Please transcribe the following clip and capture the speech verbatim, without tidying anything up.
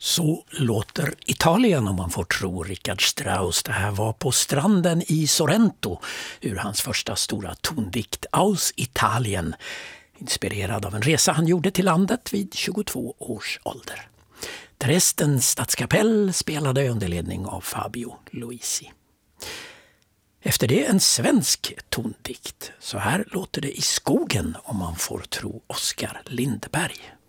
Så låter Italien om man får tro Richard Strauss. Det här var På stranden i Sorrento ur hans första stora tondikt Aus Italien. Inspirerad av en resa han gjorde till landet vid tjugotvå års ålder. Dresdens stadskapell spelade under ledning av Fabio Luisi. Efter det en svensk tondikt. Så här låter det i skogen om man får tro Oskar Lindberg.